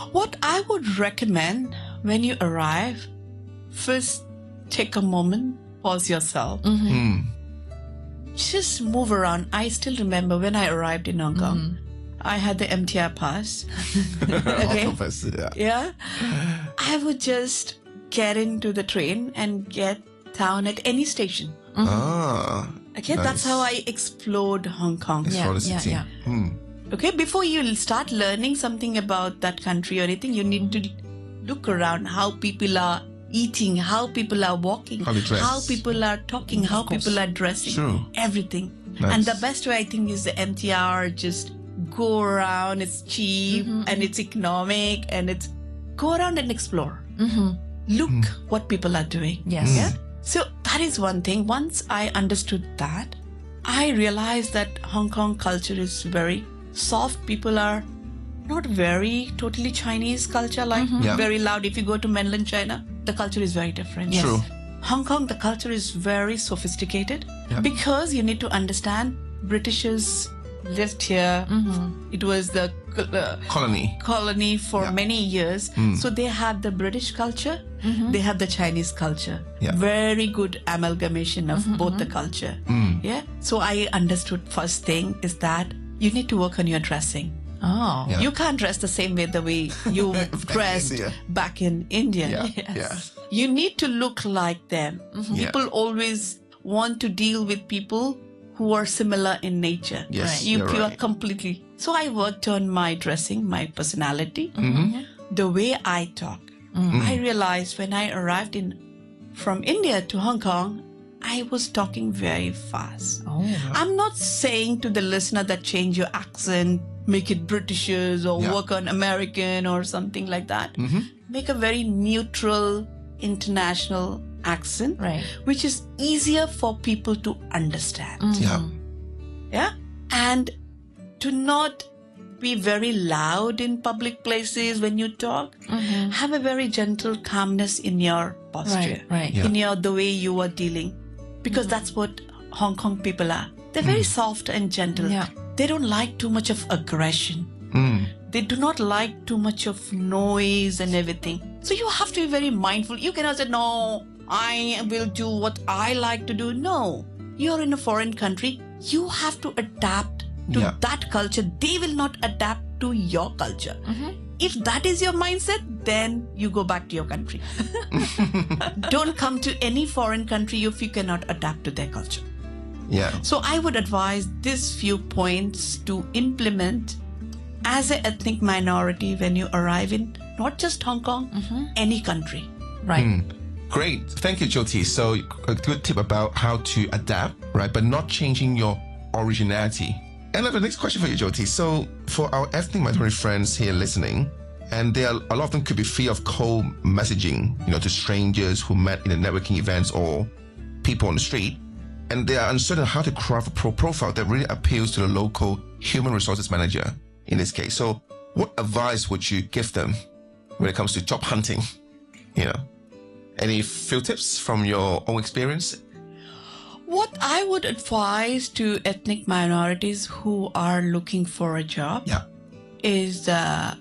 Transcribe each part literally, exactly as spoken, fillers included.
What I would recommend when you arrive, first take a moment, pause yourself. Mm-hmm. Mm. Just move around. I still remember when I arrived in Hong Kong, mm-hmm. I had the M T R pass. Okay. yeah. yeah. I would just get into the train and get down at any station. Mm-hmm. Ah. Okay, nice. That's how I explored Hong Kong. Explore the city. Yeah, yeah. Hmm. Okay, before you start learning something about that country or anything, you need to look around how people are eating, how people are walking, how, how people are talking, how people are dressing, sure. everything. Nice. And the best way I think is the M T R, just go around, it's cheap mm-hmm. and it's economic and it's go around and explore. Mm-hmm. Look mm. what people are doing. Yes. Yeah? So that is one thing. Once I understood that, I realized that Hong Kong culture is very soft. People are not very totally Chinese culture, like mm-hmm. yeah. very loud. If you go to mainland China, the culture is very different. Yes. True. Hong Kong, the culture is very sophisticated yeah. because you need to understand Britishers lived here. Mm-hmm. It was the uh, colony colony for yeah. many years. Mm. So they have the British culture, mm-hmm. they have the Chinese culture. Yeah. Very good amalgamation of mm-hmm. both the culture. Mm. Yeah. So I understood first thing is that you need to work on your dressing. Oh. Yeah. You can't dress the same way the way you dressed India. back in India. Yeah. Yes. Yeah. You need to look like them. Mm-hmm. People yeah. always want to deal with people who are similar in nature. Yes, right. You, you're you right. are completely. So I worked on my dressing, my personality, mm-hmm. the way I talk. Mm-hmm. I realized when I arrived in from India to Hong Kong, I was talking very fast. Oh. I'm not saying to the listener that change your accent, make it Britishers or yeah. work on American or something like that. Mm-hmm. Make a very neutral, international accent, right. which is easier for people to understand. Mm-hmm. Yeah. Yeah. And to not be very loud in public places when you talk. Mm-hmm. Have a very gentle calmness in your posture, right, right. Yeah. in your the way you are dealing, because mm-hmm. that's what Hong Kong people are. They're very mm. soft and gentle. Yeah. They don't like too much of aggression. Mm. They do not like too much of noise and everything. So you have to be very mindful. You cannot say, no, I will do what I like to do. No, you're in a foreign country. You have to adapt to yeah. that culture. They will not adapt to your culture. Mm-hmm. If that is your mindset, then you go back to your country. Don't come to any foreign country if you cannot adapt to their culture. Yeah. So I would advise these few points to implement as an ethnic minority when you arrive in not just Hong Kong, mm-hmm. any country. Right. Mm. Great. Thank you, Jyoti. So a good tip about how to adapt, right? But not changing your originality. And I have the next question for you, Jyoti. So for our ethnic minority friends here listening, and there are, a lot of them could be fear of cold messaging, you know, to strangers who met in the networking events or people on the street. And they are uncertain how to craft a pro profile that really appeals to the local human resources manager in this case. So what advice would you give them when it comes to job hunting? You know, any few tips from your own experience? What I would advise to ethnic minorities who are looking for a job yeah. is uh,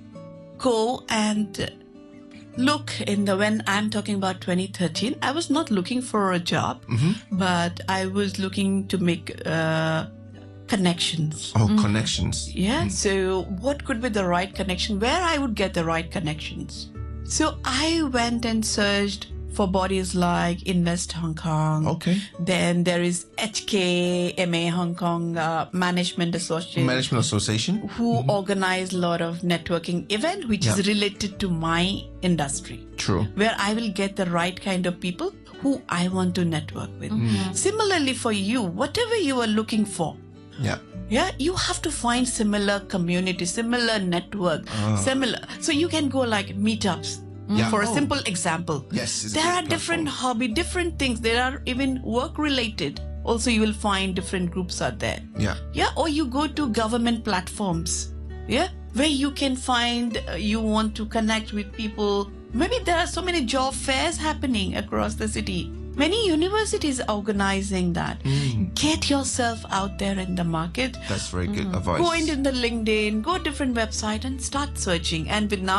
go and look in the, when I'm talking about twenty thirteen, I was not looking for a job, mm-hmm. but I was looking to make uh, connections. Oh, mm. connections. Yeah. Mm. So what could be the right connection? Where I would get the right connections? So I went and searched for bodies like Invest Hong Kong. Okay. Then there is H K M A Hong Kong uh, Management Association. Management Association. Who mm-hmm. organize a lot of networking event which yeah. is related to my industry. True. Where I will get the right kind of people who I want to network with. Mm-hmm. Similarly for you, whatever you are looking for. Yeah. Yeah, you have to find similar community, similar network, uh. similar. So you can go like meetups. Yeah. For a oh. simple example. Yes. There are different hobby, different things. There are even work related. Also, you will find different groups are there. Yeah. Yeah. Or you go to government platforms. Yeah. Where you can find, uh, you want to connect with people. Maybe there are so many job fairs happening across the city. Many universities are organizing that. Mm. Get yourself out there in the market. That's very good mm. advice. Go into the LinkedIn, go different website and start searching. And with now